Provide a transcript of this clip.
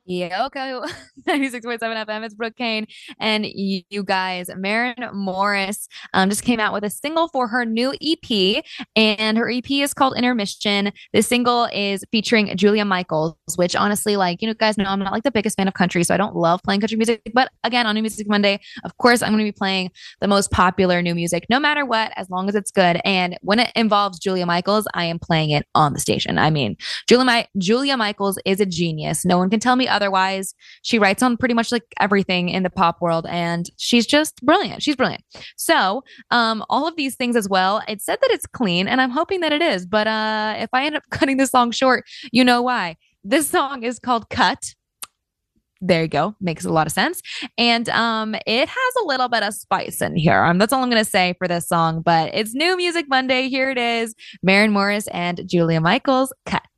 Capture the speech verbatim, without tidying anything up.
Yeah, okay. ninety-six point seven F M. It's Brooke Kane. And you, you guys, Maren Morris um, just came out with a single for her new E P, and her E P is called Intermission. The single is featuring Julia Michaels, which honestly, like, you know, guys know I'm not like the biggest fan of country, so I don't love playing country music. But again, on New Music Monday, of course, I'm going to be playing the most popular new music, no matter what, as long as it's good. And when it involves Julia Michaels, I am playing it on the station. I mean, Julia, My- Julia Michaels is a genius. No one can tell me otherwise. She writes on pretty much like everything in the pop world, and she's just brilliant. She's brilliant. So, um, all of these things as well. It said that it's clean, and I'm hoping that it is. But uh, if I end up cutting this song short, you know why. This song is called Cut. There you go. Makes a lot of sense. And um, it has a little bit of spice in here. Um, that's all I'm going to say for this song. But it's New Music Monday. Here it is. Maren Morris and Julia Michaels, Cut.